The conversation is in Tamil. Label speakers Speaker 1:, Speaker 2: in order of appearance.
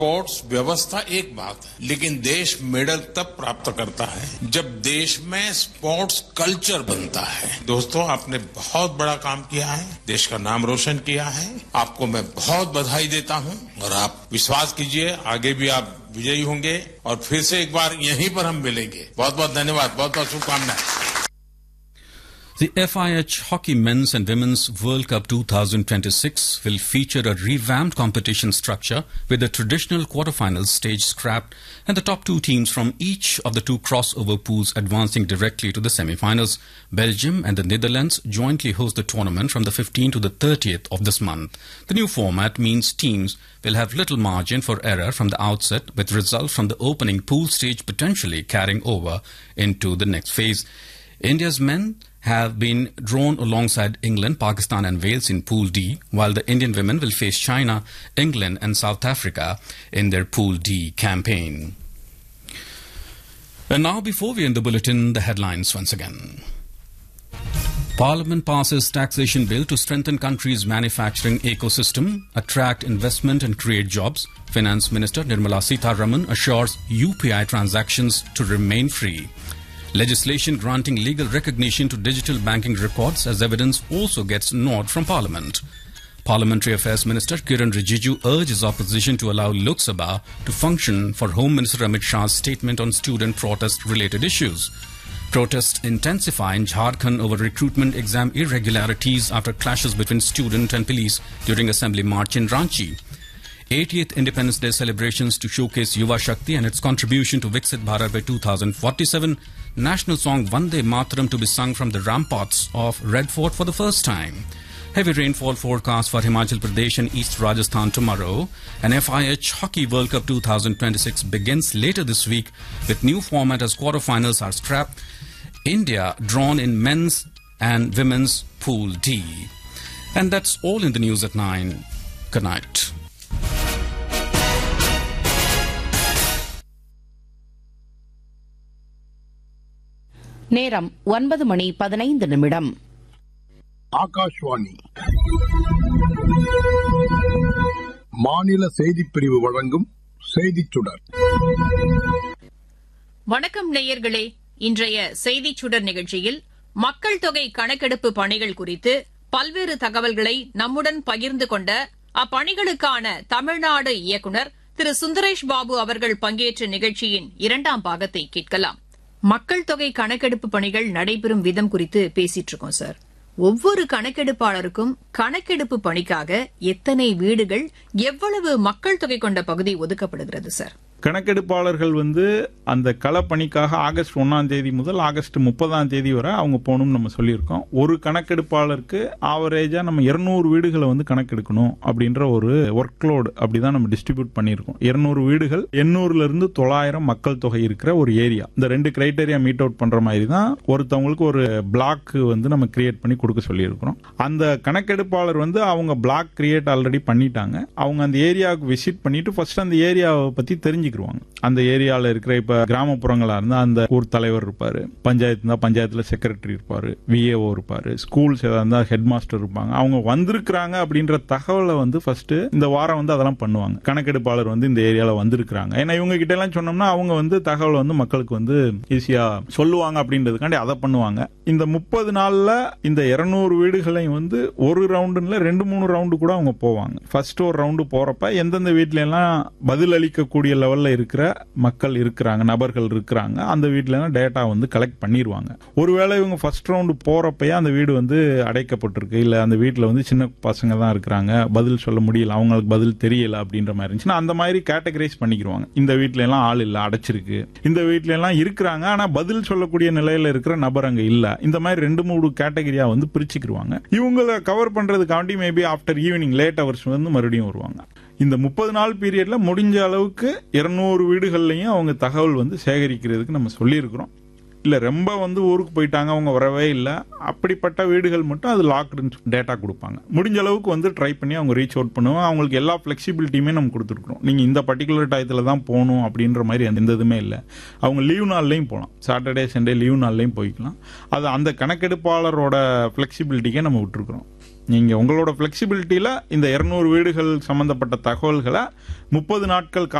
Speaker 1: स्पोर्ट्स व्यवस्था एक बात है, लेकिन देश मेडल तब प्राप्त करता है जब देश में स्पोर्ट्स कल्चर बनता है। दोस्तों, आपने बहुत बड़ा काम किया है, देश का नाम रोशन किया है। आपको मैं बहुत बधाई देता हूं और आप विश्वास कीजिए आगे भी आप विजयी होंगे और फिर से एक बार यहीं पर हम मिलेंगे। बहुत बहुत धन्यवाद, बहुत बहुत शुभकामनाएं।
Speaker 2: The FIH Hockey Men's and Women's World Cup 2026 will feature a revamped competition structure with the traditional quarterfinals stage scrapped and the top two teams from each of the two crossover pools advancing directly to the semi-finals. Belgium and the Netherlands jointly host the tournament from the 15th to the 30th of this month. The new format means teams will have little margin for error from the outset, with results from the opening pool stage potentially carrying over into the next phase. India's men have been drawn alongside England, Pakistan and Wales in Pool D, while the Indian women will face China, England and South Africa in their Pool D campaign. And now, before we end the bulletin, the headlines once again. Parliament passes taxation bill to strengthen country's manufacturing ecosystem, attract investment and create jobs. Finance Minister Nirmala Sitharaman assures UPI transactions to remain free. Legislation granting legal recognition to digital banking records as evidence also gets nod from Parliament. Parliamentary Affairs Minister Kiran Rijiju urges opposition to allow Lok Sabha to function for Home Minister Amit Shah's statement on student protest-related issues. Protests intensify in Jharkhand over recruitment exam irregularities after clashes between student and police during Assembly March in Ranchi. 80th Independence Day celebrations to showcase Yuva Shakti and its contribution to Viksit Bharat by 2047. National song Vande Mataram to be sung from the ramparts of Red Fort for the first time. Heavy rainfall forecast for Himachal Pradesh and East Rajasthan tomorrow. And FIH Hockey World Cup 2026 begins later this week with new format as quarterfinals are scrapped. India drawn in men's and women's Pool D. And that's all in the news at 9. Good night.
Speaker 3: நேரம் 9:15.
Speaker 4: ஆகாஷ்வாணி மாநில செய்திப் பிரிவு வழங்கும் செய்திச் சுடர்.
Speaker 5: வணக்கம் நேயர்களே. இன்றைய செய்திச் சுடர் நிகழ்ச்சியில் மக்கள் தொகை கணக்கெடுப்பு பணிகள் குறித்து பல்வேறு தகவல்களை நம்முடன் பகிர்ந்து கொண்ட அப்பணிகளுக்கான தமிழ்நாடு இயக்குநர் திரு சுந்தரேஷ் பாபு அவர்கள் பங்கேற்ற நிகழ்ச்சியின் 2ஆம் பாகத்தை கேட்கலாம். மக்கள் தொகை கணக்கெடுப்பு பணிகள் நடைபெறும் விதம் குறித்து பேசிட்டு இருக்கோம் சார். ஒவ்வொரு கணக்கெடுப்பாளருக்கும் கணக்கெடுப்பு பணிக்காக எத்தனை வீடுகள், எவ்வளவு மக்கள் தொகை கொண்ட பகுதி ஒதுக்கப்படுகிறது சார்?
Speaker 6: கணக்கெடுப்பாளர்கள் அந்த களப்பணிக்காக ஆகஸ்ட் 1ஆம் தேதி முதல் ஆகஸ்ட் 30ஆம் தேதி வரை அவங்க போகணும்னு நம்ம சொல்லியிருக்கோம். ஒரு கணக்கெடுப்பாளருக்கு ஆவரேஜா நம்ம 200 வீடுகளை கணக்கெடுக்கணும் அப்படின்ற ஒரு ஒர்க் லோடு அப்படிதான் நம்ம டிஸ்ட்ரிபியூட் பண்ணியிருக்கோம். 200 வீடுகள், 800ல இருந்து 900 மக்கள் தொகை இருக்கிற ஒரு ஏரியா. இந்த 2 கிரைட்டேரியா மீட் அவுட் பண்ற மாதிரி தான் ஒருத்தவங்களுக்கு ஒரு பிளாக் நம்ம கிரியேட் பண்ணி கொடுக்க சொல்லியிருக்கிறோம். அந்த கணக்கெடுப்பாளர் அவங்க பிளாக் கிரியேட் ஆல்ரெடி பண்ணிட்டாங்க. அவங்க அந்த ஏரியாவுக்கு விசிட் பண்ணிட்டு ஃபர்ஸ்ட் அந்த ஏரியாவை பத்தி தெரிஞ்சுக்குவாங்க. அந்த ஏரியால இருக்கிற இப்ப கிராமப்புறங்களா இருந்தா அந்த ஊர் தலைவர் இருப்பாரு, பஞ்சாயத்து இருந்தா பஞ்சாயத்துல செக்ரட்டரி இருப்பாரு, விஏஓ இருப்பாரு, ஸ்கூல்ஸ் ஏதாவது இருந்தா ஹெட் மாஸ்டர் இருப்பாங்க. அவங்க வந்திருக்கிறாங்க அப்படின்ற தகவலை ஃபர்ஸ்ட் இந்த வாரம் அதெல்லாம் பண்ணுவாங்க. கணக்கெடுப்பாளர் இந்த ஏரியால வந்திருக்கிறாங்க. ஏன்னா இவங்க கிட்ட எல்லாம் சொன்னோம்னா அவங்க தகவல் மக்களுக்கு ஈஸியா சொல்லுவாங்க அப்படின்றதுக்காண்டி அதை பண்ணுவாங்க. இந்த 30 நாள்ல இந்த 200 வீடுகளையும் ஒரு ரவுண்டுல 2-3 ரவுண்டு கூட அவங்க போவாங்க. ஃபர்ஸ்ட் ஒரு ரவுண்டு போறப்ப எந்தெந்த வீட்ல எல்லாம் பதில் அளிக்கக்கூடிய லெவல்ல இருக்கிற மக்கள் இருக்கிறாங்க, நபர்கள் இருக்கிறாங்க, அந்த வீட்ல டேட்டா கலெக்ட் பண்ணிடுவாங்க. ஒருவேளை இவங்க ஃபர்ஸ்ட் ரவுண்டு போறப்பயே அந்த வீடு அடைக்கப்பட்டிருக்கு, இல்ல அந்த வீட்டுல சின்ன பசங்க தான் இருக்கிறாங்க, பதில் சொல்ல முடியல, அவங்களுக்கு பதில் தெரியல அப்படின்ற மாதிரி இருந்துச்சுன்னா அந்த மாதிரி கேட்டகரைஸ் பண்ணிக்குவாங்க. இந்த வீட்ல எல்லாம் ஆள் இல்ல, அடைச்சிருக்கு. இந்த வீட்ல எல்லாம் இருக்கிறாங்க, ஆனா பதில் சொல்லக்கூடிய நிலையில இருக்கிற நபர் அங்க இல்ல. இந்த மாதிரி 2-3 கேட்டகரியா பிரிச்சுக்கிடுவாங்க. இவங்களை cover பண்றதுக்காண்டி maybe after evening late hours மறுபடியும் வருவாங்க. இந்த 30 நாள் பீரியட்ல முடிஞ்ச அளவுக்கு 200 வீடுகள்லையும் அவங்க தகவல் சேகரிக்கிறதுக்கு நம்ம சொல்லியிருக்கிறோம். இல்லை ரொம்ப ஊருக்கு போயிட்டாங்க, அவங்க வரவே இல்லை, அப்படிப்பட்ட வீடுகள் மட்டும் அது லாக்டு டேட்டா கொடுப்பாங்க. முடிஞ்ச அளவுக்கு ட்ரை பண்ணி அவங்க ரீச் அவுட் பண்ணுவாங்க. அவங்களுக்கு எல்லா ஃப்ளெக்சிபிலிட்டியுமே நம்ம கொடுத்துருக்குறோம். நீங்கள் இந்த பர்டிகுலர் டயத்தில் தான் போகணும் அப்படின்ற மாதிரி எந்த இதுவுமே இல்லை. அவங்க லீவ் நாள்லையும் போகலாம், சாட்டர்டே சண்டே லீவ் நாள்லையும் போய்க்கலாம். அது அந்த கணக்கெடுப்பாளரோட ஃப்ளெக்சிபிலிட்டிக்கே நம்ம விட்டுருக்குறோம். நீங்கள் உங்களோட ஃப்ளெக்சிபிலிட்டியில் இந்த 200 வீடுகள் சம்மந்தப்பட்ட தகவல்களை 30 நாட்கள்